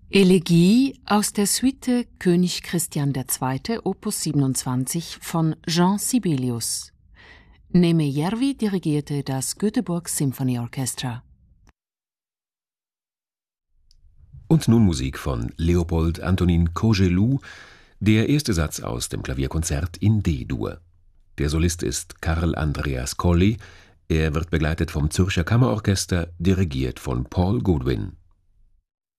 Elegie aus der Suite König Christian II. Opus 27 von Jean Sibelius. Nemejärvi dirigierte das Göteborg Symphony Orchestra. Und nun Musik von Leopold Antonin Courgeloux, der erste Satz aus dem Klavierkonzert in D-Dur. Der Solist ist Karl Andreas Colli, er wird begleitet vom Zürcher Kammerorchester, dirigiert von Paul Goodwin.